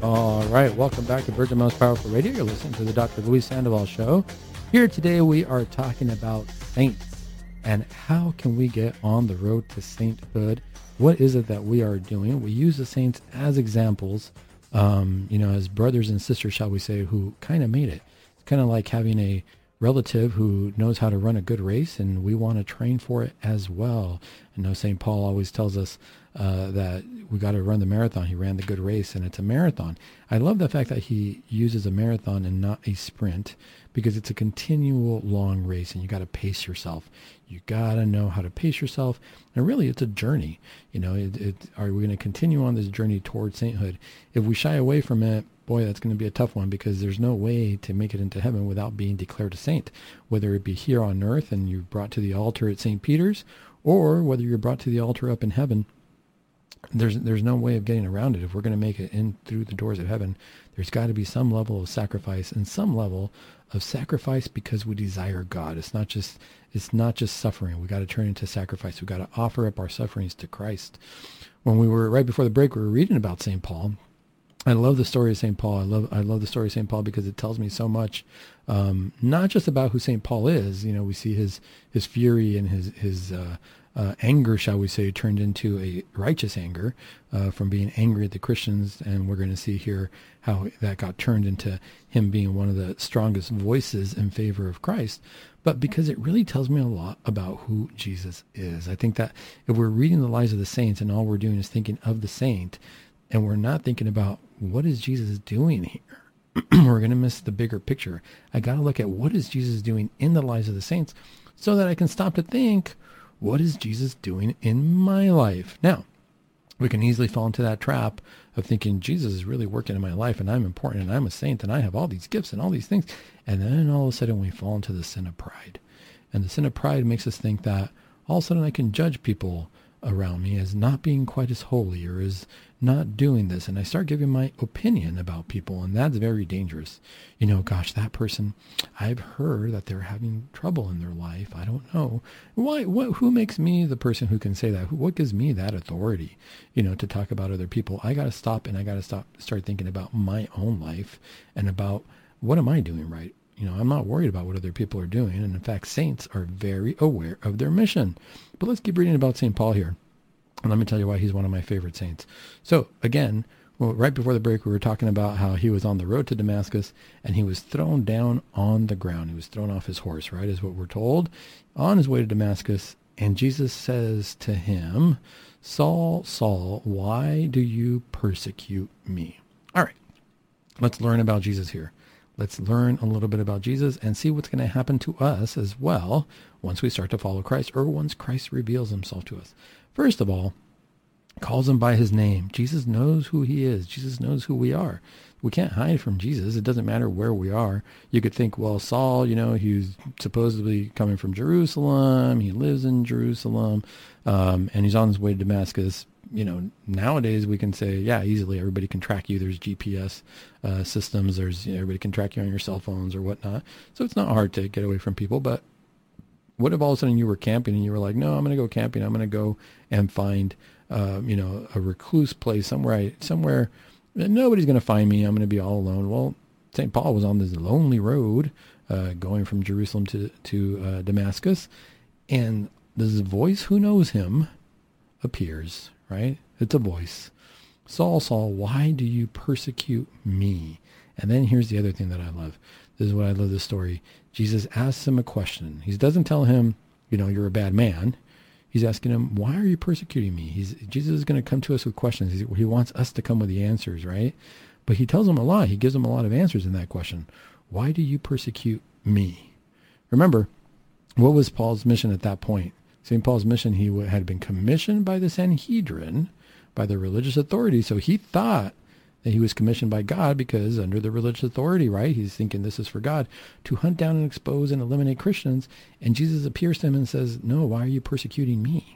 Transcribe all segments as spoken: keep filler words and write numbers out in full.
All right, welcome back to Virgin Most Powerful Radio. You're listening to the Doctor Luis Sandoval Show. Here today we are talking about saints and how can we get on the road to sainthood. What is it that we are doing? We use the saints as examples, um, you know, as brothers and sisters, shall we say, who kind of made it. It's kind of like having a relative who knows how to run a good race, and we want to train for it as well. I know Saint Paul always tells us uh, that we got to run the marathon. He ran the good race, and it's a marathon. I love the fact that he uses a marathon and not a sprint, because it's a continual long race, and you got to pace yourself. You got to know how to pace yourself, and really, it's a journey. You know, it, it, are we going to continue on this journey towards sainthood? If we shy away from it, boy, that's going to be a tough one, because there's no way to make it into heaven without being declared a saint, whether it be here on earth and you're brought to the altar at Saint Peter's, or whether you're brought to the altar up in heaven. There's there's no way of getting around it. If we're going to make it in through the doors of heaven, there's got to be some level of sacrifice and some level of sacrifice because we desire God. It's not just it's not just suffering. We got to turn into sacrifice. We got to offer up our sufferings to Christ. When we were right before the break, we were reading about Saint Paul. I love the story of Saint Paul. I love I love the story of Saint Paul because it tells me so much, um, not just about who Saint Paul is. You know, we see his his fury and his his uh, uh, anger, shall we say, turned into a righteous anger uh, from being angry at the Christians, and we're going to see here how that got turned into him being one of the strongest voices in favor of Christ. But because it really tells me a lot about who Jesus is. I think that if we're reading the lives of the saints and all we're doing is thinking of the saint, and we're not thinking about what is Jesus doing here, we're going to miss the bigger picture. I got to look at what is Jesus doing in the lives of the saints so that I can stop to think, what is Jesus doing in my life? Now, we can easily fall into that trap of thinking Jesus is really working in my life and I'm important and I'm a saint and I have all these gifts and all these things. And then all of a sudden we fall into the sin of pride. And the sin of pride makes us think that all of a sudden I can judge people around me as not being quite as holy or as not doing this. And I start giving my opinion about people, and that's very dangerous. You know, gosh, that person, I've heard that they're having trouble in their life. I don't know. Why, what, who makes me the person who can say that? Who, what gives me that authority, you know, to talk about other people? I got to stop and I got to stop, start thinking about my own life and about what am I doing right? You know, I'm not worried about what other people are doing. And in fact, saints are very aware of their mission. But let's keep reading about Saint Paul here. And let me tell you why he's one of my favorite saints. So again, well, right before the break, we were talking about how he was on the road to Damascus and he was thrown down on the ground. He was thrown off his horse, right, is what we're told, on his way to Damascus. And Jesus says to him, Saul, Saul, why do you persecute me? All right, let's learn about Jesus here. Let's learn a little bit about Jesus and see what's going to happen to us as well once we start to follow Christ or once Christ reveals himself to us. First of all, calls him by his name. Jesus knows who he is. Jesus knows who we are. We can't hide from Jesus. It doesn't matter where we are. You could think, well, Saul, you know, he's supposedly coming from Jerusalem. He lives in Jerusalem, um, and he's on his way to Damascus. You know, nowadays we can say, yeah, easily everybody can track you. There's G P S uh, systems. There's you know, everybody can track you on your cell phones or whatnot. So it's not hard to get away from people. But what if all of a sudden you were camping and you were like, no, I'm going to go camping. I'm going to go and find, uh, you know, a recluse place somewhere, I, somewhere nobody's going to find me. I'm going to be all alone. Well, Saint Paul was on this lonely road uh, going from Jerusalem to, to uh, Damascus. And this voice who knows him appears, right? It's a voice. Saul, Saul, why do you persecute me? And then here's the other thing that I love. This is what I love this story. Jesus asks him a question. He doesn't tell him, you know, you're a bad man. He's asking him, why are you persecuting me? He's, Jesus is going to come to us with questions. He's, he wants us to come with the answers, right? But he tells him a lot. He gives him a lot of answers in that question. Why do you persecute me? Remember, what was Paul's mission at that point? Saint Paul's mission, he had been commissioned by the Sanhedrin, by the religious authority. So he thought that he was commissioned by God because under the religious authority, right? He's thinking this is for God, to hunt down and expose and eliminate Christians. And Jesus appears to him and says, no, why are you persecuting me?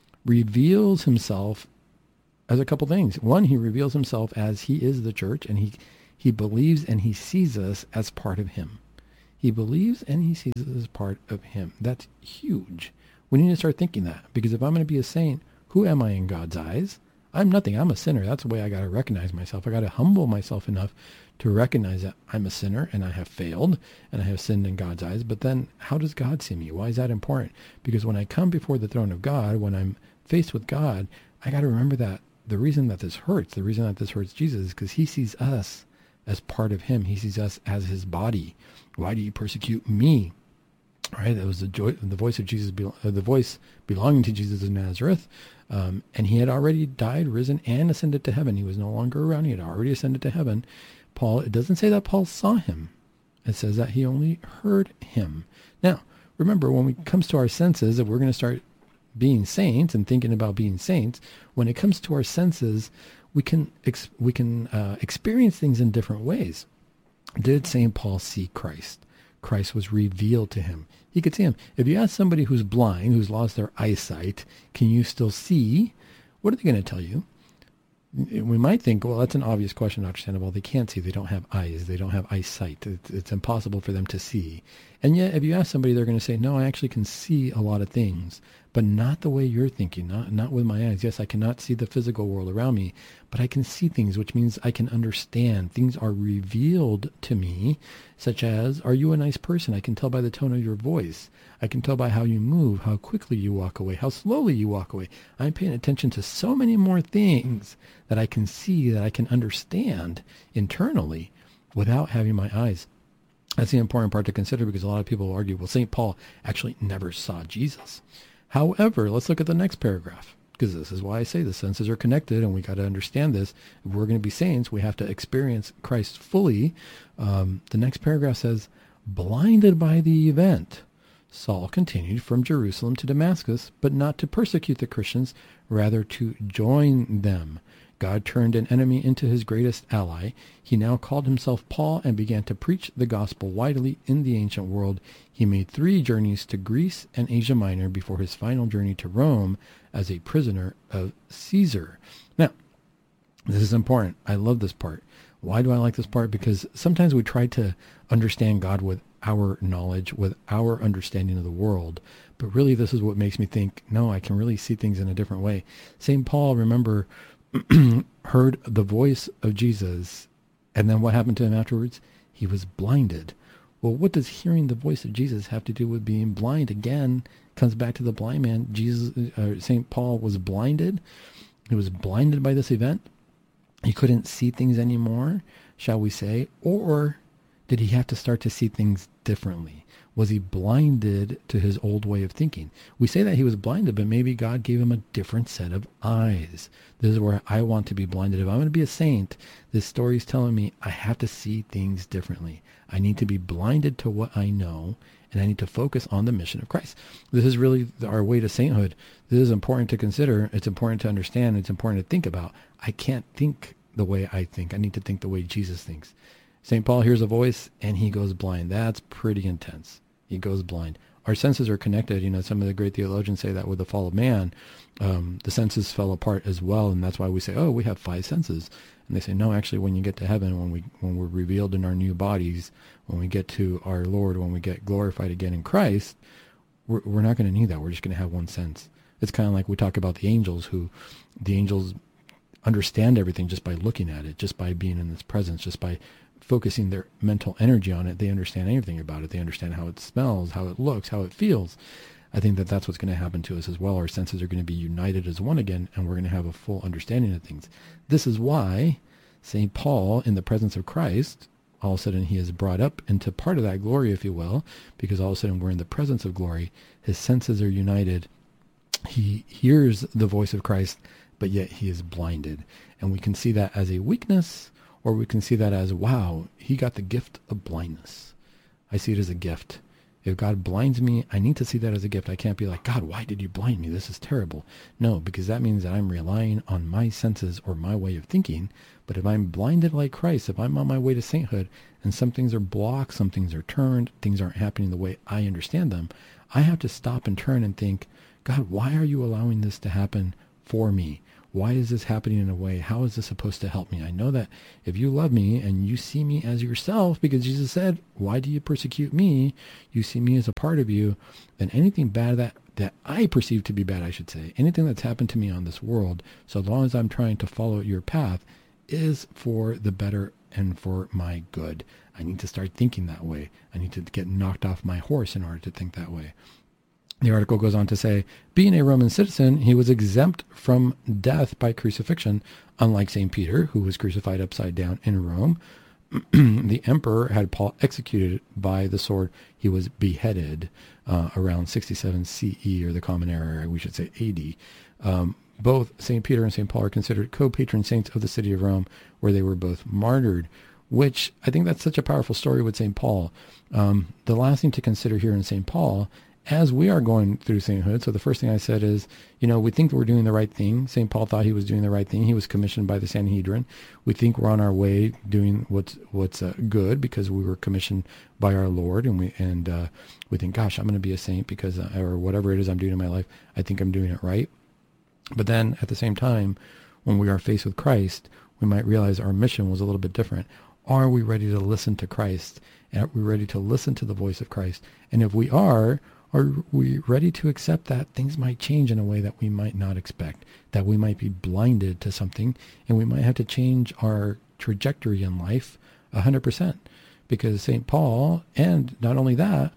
Reveals himself as a couple things. One, he reveals himself as he is the church, and he, he believes and he sees us as part of him. He believes and he sees us as part of him. That's huge. We need to start thinking that, because if I'm going to be a saint, who am I in God's eyes? I'm nothing. I'm a sinner. That's the way I got to recognize myself. I got to humble myself enough to recognize that I'm a sinner and I have failed and I have sinned in God's eyes. But then how does God see me? Why is that important? Because when I come before the throne of God, when I'm faced with God, I got to remember that the reason that this hurts, the reason that this hurts Jesus is because he sees us as part of him. He sees us as his body. Why do you persecute me? Right? That was the joy, the voice of Jesus, uh, the voice belonging to Jesus of Nazareth. Um, and he had already died, risen, and ascended to heaven. He was no longer around. He had already ascended to heaven. Paul, it doesn't say that Paul saw him. It says that he only heard him. Now, remember, when it comes to our senses, if we're going to start being saints and thinking about being saints, when it comes to our senses, we can ex- we can uh, experience things in different ways. Did Saint Paul see Christ? Christ was revealed to him. He could see him. If you ask somebody who's blind, who's lost their eyesight, can you still see? What are they going to tell you? We might think, well, that's an obvious question, Doctor Sandoval. They can't see. They don't have eyes. They don't have eyesight. It's, it's impossible for them to see. And yet, if you ask somebody, they're going to say, no, I actually can see a lot of things, but not the way you're thinking, not, not with my eyes. Yes, I cannot see the physical world around me, but I can see things, which means I can understand. Things are revealed to me, such as, are you a nice person? I can tell by the tone of your voice. I can tell by how you move, how quickly you walk away, how slowly you walk away. I'm paying attention to so many more things that I can see, that I can understand internally without having my eyes. That's the important part to consider, because a lot of people will argue, well, Saint Paul actually never saw Jesus. However, let's look at the next paragraph, because this is why I say the senses are connected, and we got to understand this. If we're going to be saints, we have to experience Christ fully. Um, the next paragraph says, blinded by the event, Saul continued from Jerusalem to Damascus, but not to persecute the Christians, rather to join them. God turned an enemy into his greatest ally. He now called himself Paul and began to preach the gospel widely in the ancient world. He made three journeys to Greece and Asia Minor before his final journey to Rome as a prisoner of Caesar. Now, this is important. I love this part. Why do I like this part? Because sometimes we try to understand God with our knowledge, with our understanding of the world. But really, this is what makes me think, no, I can really see things in a different way. Saint Paul, remember, heard the voice of Jesus, and then what happened to him afterwards? He was blinded. Well, what does hearing the voice of Jesus have to do with being blind? Again, comes back to the blind man. Jesus, uh, Saint Paul was blinded. He was blinded by this event. He couldn't see things anymore, shall we say, or did he have to start to see things differently? Was he blinded to his old way of thinking? We say that he was blinded, but maybe God gave him a different set of eyes. This is where I want to be blinded. If I'm going to be a saint, this story is telling me I have to see things differently. I need to be blinded to what I know, and I need to focus on the mission of Christ. This is really our way to sainthood. This is important to consider. It's important to understand. It's important to think about. I can't think the way I think. I need to think the way Jesus thinks. Saint Paul hears a voice and he goes blind. That's pretty intense. He goes blind. Our senses are connected. You know, some of the great theologians say that with the fall of man, um, the senses fell apart as well. And that's why we say, oh, we have five senses. And they say, no, actually, when you get to heaven, when we when we're revealed in our new bodies, when we get to our Lord, when we get glorified again in Christ, we're, we're not going to need that. We're just going to have one sense. It's kind of like we talk about the angels, who the angels understand everything just by looking at it, just by being in its presence, just by focusing their mental energy on it. They understand everything about it. They understand how it smells, how it looks, how it feels. I think that that's what's going to happen to us as well. Our senses are going to be united as one again, and we're going to have a full understanding of things. This is why Saint Paul, in the presence of Christ, all of a sudden he is brought up into part of that glory, if you will, because all of a sudden we're in the presence of glory. His senses are united. He hears the voice of Christ, but yet he is blinded. And we can see that as a weakness, or we can see that as, wow, he got the gift of blindness. I see it as a gift. If God blinds me, I need to see that as a gift. I can't be like, God, why did you blind me? This is terrible. No, because that means that I'm relying on my senses or my way of thinking. But if I'm blinded like Christ, if I'm on my way to sainthood and some things are blocked, some things are turned, things aren't happening the way I understand them, I have to stop and turn and think, God, why are you allowing this to happen for me? Why is this happening in a way? How is this supposed to help me? I know that if you love me and you see me as yourself, because Jesus said, why do you persecute me? You see me as a part of you. Then anything bad that that I perceive to be bad, I should say, anything that's happened to me on this world, so long as I'm trying to follow your path, is for the better and for my good. I need to start thinking that way. I need to get knocked off my horse in order to think that way. The article goes on to say, being a Roman citizen, he was exempt from death by crucifixion, unlike Saint Peter, who was crucified upside down in Rome. The emperor had Paul executed by the sword. He was beheaded uh, around sixty-seven C E, or the Common Era, we should say A D. Um, both Saint Peter and Saint Paul are considered co-patron saints of the city of Rome, where they were both martyred, which I think that's such a powerful story with Saint Paul. Um, the last thing to consider here in Saint Paul, as we are going through sainthood, so the first thing I said is, you know, we think we're doing the right thing. Saint Paul thought he was doing the right thing. He was commissioned by the Sanhedrin. We think we're on our way doing what's what's uh, good because we were commissioned by our Lord, and we and uh, we think, gosh, I'm going to be a saint because, uh, or whatever it is I'm doing in my life, I think I'm doing it right. But then at the same time, when we are faced with Christ, we might realize our mission was a little bit different. Are we ready to listen to Christ? Are we ready to listen to the voice of Christ? And if we are, are we ready to accept that things might change in a way that we might not expect, that we might be blinded to something, and we might have to change our trajectory in life one hundred percent? Because Saint Paul, and not only that,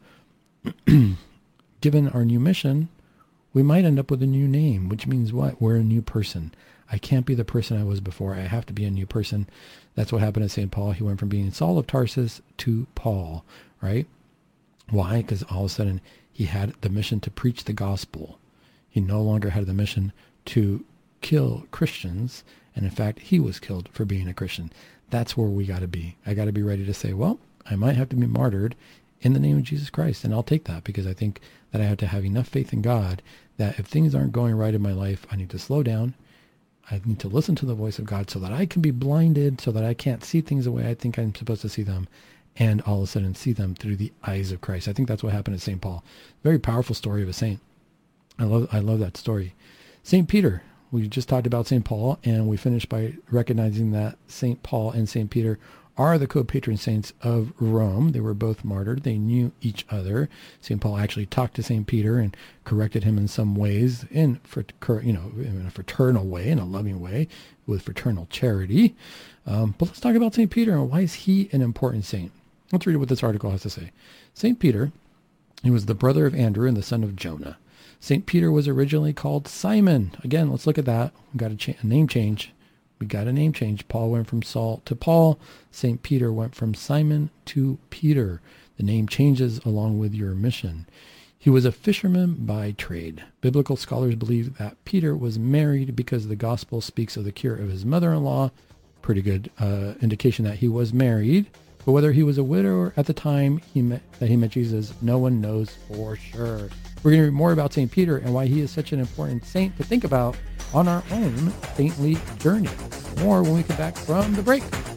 given our new mission, we might end up with a new name, which means what? We're a new person. I can't be the person I was before. I have to be a new person. That's what happened to Saint Paul. He went from being Saul of Tarsus to Paul, right? Why? Because all of a sudden he had the mission to preach the gospel. He no longer had the mission to kill Christians. And in fact, he was killed for being a Christian. That's where we got to be. I got to be ready to say, well, I might have to be martyred in the name of Jesus Christ. And I'll take that because I think that I have to have enough faith in God that if things aren't going right in my life, I need to slow down. I need to listen to the voice of God so that I can be blinded, so that I can't see things the way I think I'm supposed to see them, and all of a sudden see them through the eyes of Christ. I think that's what happened to Saint Paul. Very powerful story of a saint. I love I love that story. Saint Peter. We just talked about Saint Paul, and we finished by recognizing that Saint Paul and Saint Peter are the co-patron saints of Rome. They were both martyred. They knew each other. Saint Paul actually talked to Saint Peter and corrected him in some ways, in you know, in a fraternal way, in a loving way, with fraternal charity. Um, but let's talk about Saint Peter and why is he an important saint? Let's read what this article has to say. Saint Peter, he was the brother of Andrew and the son of Jonah. Saint Peter was originally called Simon. Again, let's look at that. We got a, cha- a name change. We got a name change. Paul went from Saul to Paul. Saint Peter went from Simon to Peter. The name changes along with your mission. He was a fisherman by trade. Biblical scholars believe that Peter was married because the gospel speaks of the cure of his mother-in-law. Pretty good uh, indication that he was married. But whether he was a widower at the time he met, that he met Jesus, no one knows for sure. We're going to read more about Saint Peter and why he is such an important saint to think about on our own saintly journey. More when we come back from the break.